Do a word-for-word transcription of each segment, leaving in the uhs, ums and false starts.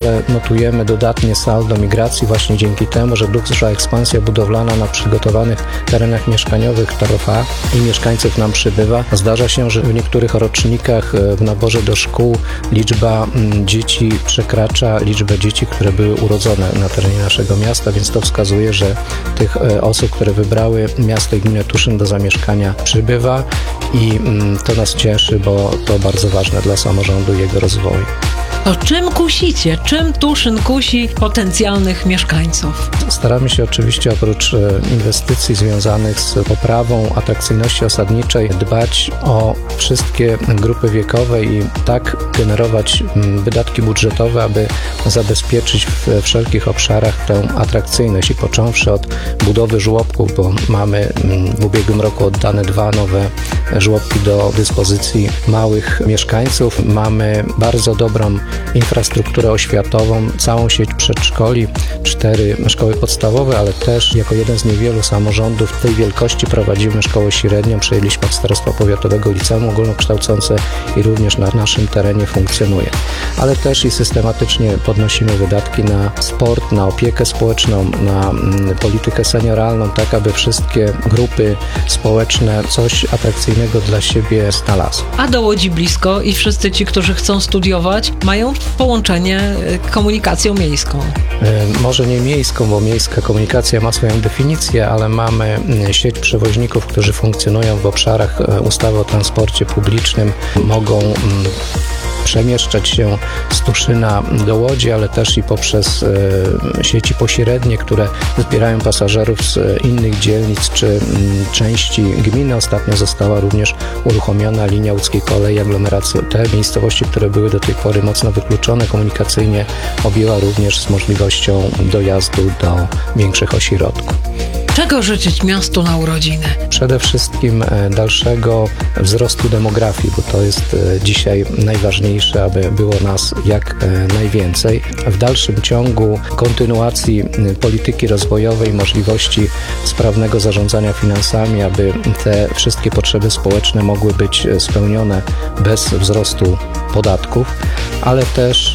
że notujemy dodatnie saldo migracji właśnie dzięki temu, że duża ekspansja budowlana na przygotowanych terenach mieszkaniowych trwa i mieszkańców nam przybywa. Zdarza się, że w niektórych rocznikach w naborze do szkół liczba dzieci przekracza liczbę dzieci, które były urodzone na terenie naszego miasta, więc to wskazuje, że tych osób, które wybrały miasto i gminę Tuszyn do zamieszkania przybywa i to nas cieszy, bo to bardzo ważne dla samorządu i jego rozwoju. To czym kusicie? Czym Tuszyn kusi potencjalnych mieszkańców? Staramy się oczywiście oprócz inwestycji związanych z poprawą atrakcyjności osadniczej dbać o wszystkie grupy wiekowe i tak generować wydatki budżetowe, aby zabezpieczyć w wszelkich obszarach tę atrakcyjność i począwszy od budowy żłobków, bo mamy w ubiegłym roku oddane dwa nowe żłobki do dyspozycji małych mieszkańców. Mamy bardzo dobrą infrastrukturę oświatową, całą sieć przedszkoli, cztery szkoły podstawowe, ale też jako jeden z niewielu samorządów tej wielkości prowadzimy szkołę średnią. Przejęliśmy od Starostwa Powiatowego Liceum Ogólnokształcące i również na naszym terenie funkcjonuje. Ale też i systematycznie podnosimy wydatki na sport, na opiekę społeczną, na politykę senioralną, tak aby wszystkie grupy społeczne coś atrakcyjnego dla siebie znalazły. A do Łodzi blisko i wszyscy ci, którzy chcą studiować, mają połączenie komunikacją miejską. Może nie miejską, bo miejska komunikacja ma swoją definicję, ale mamy sieć przewoźników, którzy funkcjonują w obszarach ustawy o transporcie publicznym, mogą przemieszczać się z Tuszyna do Łodzi, ale też i poprzez e, sieci pośrednie, które zbierają pasażerów z innych dzielnic czy m, części gminy. Ostatnio została również uruchomiona linia łódzkiej kolei aglomeracji. Te miejscowości, które były do tej pory mocno wykluczone komunikacyjnie, objęła również z możliwością dojazdu do większych ośrodków. Czego życzyć miastu na urodziny? Przede wszystkim dalszego wzrostu demografii, bo to jest dzisiaj najważniejsze, aby było nas jak najwięcej. W dalszym ciągu kontynuacji polityki rozwojowej, możliwości sprawnego zarządzania finansami, aby te wszystkie potrzeby społeczne mogły być spełnione bez wzrostu podatków, ale też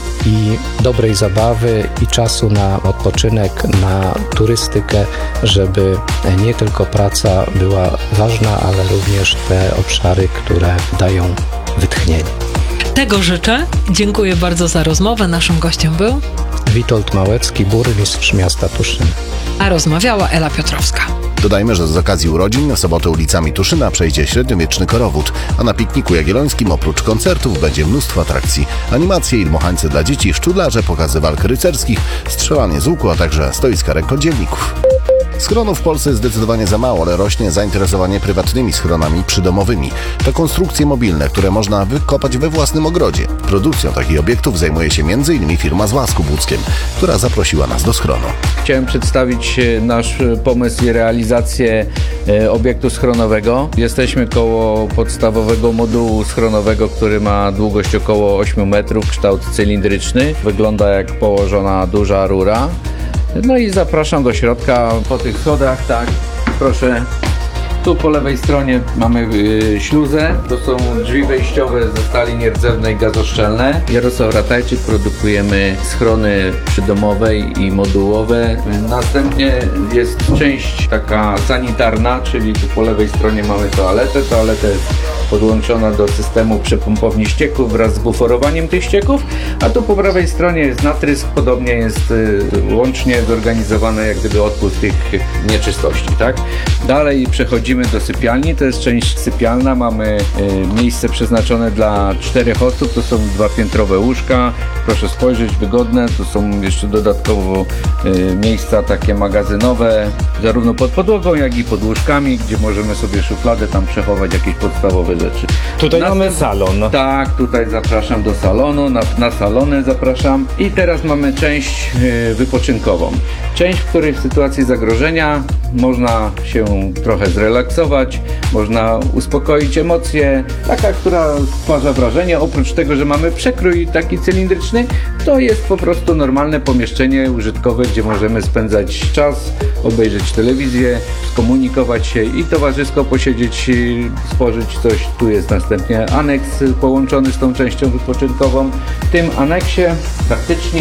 i dobrej zabawy i czasu na odpoczynek, na turystykę, żeby nie tylko praca była ważna, ale również te obszary, które dają wytchnienie. Tego życzę. Dziękuję bardzo za rozmowę. Naszym gościem był Witold Małecki, burmistrz miasta Tuszyn. A rozmawiała Ela Piotrowska. Dodajmy, że z okazji urodzin w sobotę ulicami Tuszyna przejdzie średniowieczny korowód, a na pikniku jagiellońskim oprócz koncertów będzie mnóstwo atrakcji. Animacje i dmuchańce dla dzieci, szczudlarze, pokazy walk rycerskich, strzelanie z łuku, a także stoiska rękodzielników. Schronów w Polsce jest zdecydowanie za mało, ale rośnie zainteresowanie prywatnymi schronami przydomowymi. To konstrukcje mobilne, które można wykopać we własnym ogrodzie. Produkcją takich obiektów zajmuje się między innymi firma z Łasku Łódzkiem, która zaprosiła nas do schronu. Chciałem przedstawić nasz pomysł i realizację obiektu schronowego. Jesteśmy koło podstawowego modułu schronowego, który ma długość około ośmiu metrów, kształt cylindryczny. Wygląda jak położona duża rura. No i zapraszam do środka po tych schodach, tak, proszę. Tu po lewej stronie mamy yy, śluzę, to są drzwi wejściowe ze stali nierdzewnej gazoszczelne. Jarosław Ratajczyk, produkujemy schrony przydomowe i modułowe. Następnie jest część taka sanitarna, czyli tu po lewej stronie mamy toaletę. Toaleta jest podłączona do systemu przepompowni ścieków wraz z buforowaniem tych ścieków, a tu po prawej stronie jest natrysk, podobnie jest y, łącznie zorganizowany jak gdyby odpływ tych nieczystości, tak? Dalej przechodzimy do sypialni, to jest część sypialna, mamy y, miejsce przeznaczone dla czterech osób, to są dwapiętrowe łóżka, proszę spojrzeć, wygodne, tu są jeszcze dodatkowo y, miejsca takie magazynowe, zarówno pod podłogą, jak i pod łóżkami, gdzie możemy sobie szufladę tam przechować jakieś podstawowe rzeczy. Tutaj Następ... mamy salon. Tak, tutaj zapraszam do salonu, na, na salony zapraszam. I teraz mamy część y, wypoczynkową. Część, w której w sytuacji zagrożenia można się trochę zrelaksować, można uspokoić emocje, taka, która stwarza wrażenie, oprócz tego, że mamy przekrój taki cylindryczny, to jest po prostu normalne pomieszczenie użytkowe, gdzie możemy spędzać czas, obejrzeć telewizję, skomunikować się i towarzysko posiedzieć, spożyć coś. Tu jest następnie aneks połączony z tą częścią wypoczynkową. W tym aneksie praktycznie